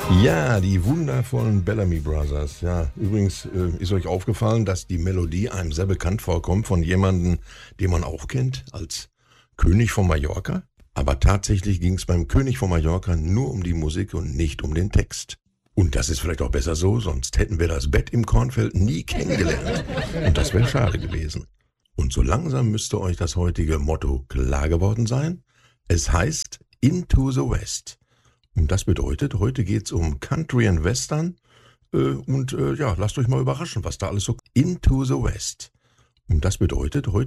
Ja, die wundervollen Bellamy Brothers. Ja, übrigens ist euch aufgefallen, dass die Melodie einem sehr bekannt vorkommt von jemandem, den man auch kennt als König von Mallorca. Aber tatsächlich ging es beim König von Mallorca nur um die Musik und nicht um den Text. Und das ist vielleicht auch besser so, sonst hätten wir das Bett im Kornfeld nie kennengelernt. Und das wäre schade gewesen. Und so langsam müsste euch das heutige Motto klar geworden sein. Es heißt Into the West. Und das bedeutet, heute geht's um Country and Western. Ja, lasst euch mal überraschen, was da alles so Into the West. Und das bedeutet, heute